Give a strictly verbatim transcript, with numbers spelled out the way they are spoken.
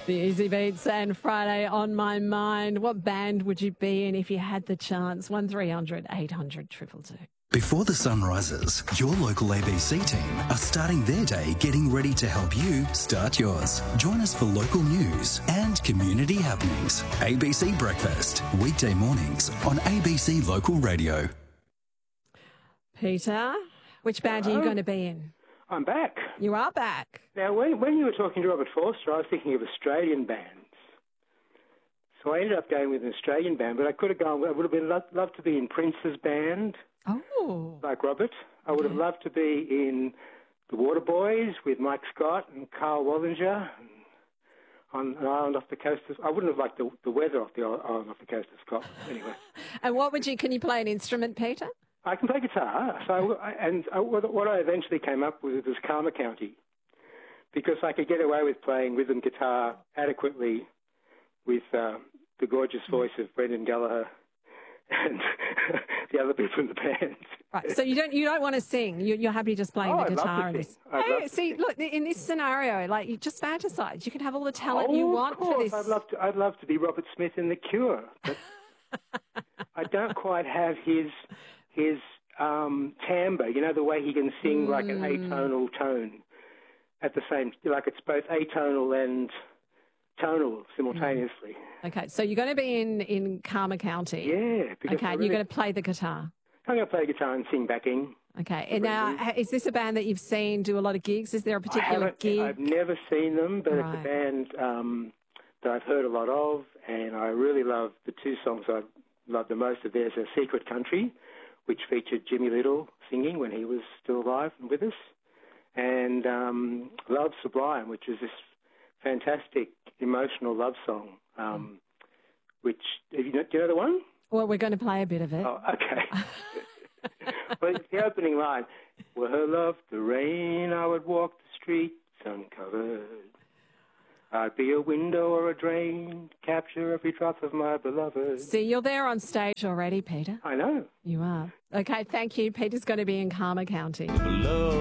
The Easy Beats and Friday on My Mind. What band would you be in if you had the chance? one three hundred eight hundred two two two. Before the sun rises, your local A B C team are starting their day getting ready to help you start yours. Join us for local news and community happenings. A B C Breakfast, weekday mornings on A B C Local Radio. Peter, which band Hello? are you going to be in? I'm back. You are back. Now, when, when you were talking to Robert Forster, I was thinking of Australian bands. So I ended up going with an Australian band, but I could have gone, I would have been loved, loved to be in Prince's band, Oh. like Robert. I would have loved to be in the Waterboys with Mike Scott and Carl Wallinger on an island off the coast of, I wouldn't have liked the, the weather off the island off the coast of Scotland, anyway. And what would you, can you play an instrument, Peter? I can play guitar, so I, and I, what I eventually came up with was Karma County, because I could get away with playing rhythm guitar adequately with uh, the gorgeous voice of Brendan Gallagher and the other people in the band. Right, so you don't you don't want to sing. You, you're happy just playing Oh, the I'd love guitar. to And sing. this. I'd love Hey, to see, sing. look, in this scenario, like you just fantasize. You can have all the talent oh, you want of course. for this. I'd love to. I'd love to be Robert Smith in The Cure, but I don't quite have his his um, timbre. You know, the way he can sing like an atonal tone at the same, like it's both atonal and tonal simultaneously. Okay, so you're going to be in, in Karma County. Yeah. Because Okay, I and really, you're going to play the guitar. I'm going to play guitar and sing backing. Okay, and now ha- is this a band that you've seen do a lot of gigs? Is there a I particular haven't, gig? I've never seen them, but Right. it's a band um, that I've heard a lot of, and I really love the two songs I love the most of theirs are Secret Country, which featured Jimmy Little singing when he was still alive and with us, and um, Love Sublime, which is this fantastic emotional love song, um, which, have you know, do you know the one? Well, we're going to play a bit of it. Oh, okay. Well, it's the opening line. Were her love the rain, I would walk the streets uncovered. I'd be a window or a drain, capture every drop of my beloved. See, you're there on stage already, Peter. I know. You are. Okay, thank you. Peter's going to be in Karma County. Love.